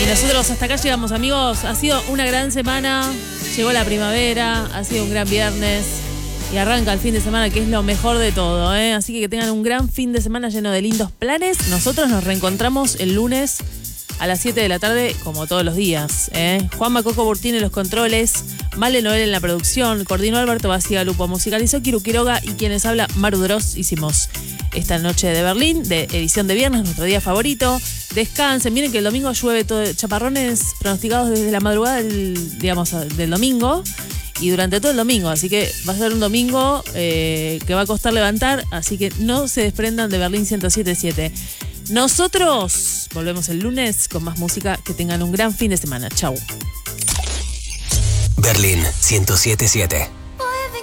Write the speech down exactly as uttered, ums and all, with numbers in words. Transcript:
Y nosotros hasta acá llegamos, amigos. Ha sido una gran semana. Llegó la primavera. Ha sido un gran viernes. Y arranca el fin de semana, que es lo mejor de todo, ¿eh? Así que que tengan un gran fin de semana lleno de lindos planes. Nosotros nos reencontramos el lunes a las siete de la tarde, como todos los días, ¿eh? Juan Macoco Burtini en los controles, Male Noel en la producción, coordinó Alberto Bacigalupo, musicalizó Kiru Quiroga y quienes habla Maru Dross. Hicimos esta noche de Berlín, de edición de viernes, nuestro día favorito. Descansen, miren que el domingo llueve todo, chaparrones pronosticados desde la madrugada del, digamos, del domingo y durante todo el domingo, así que va a ser un domingo eh, que va a costar levantar, así que no se desprendan de Berlín ciento siete punto siete. Nosotros volvemos el lunes con más música. Que tengan un gran fin de semana. Chau. Berlín ciento siete punto siete.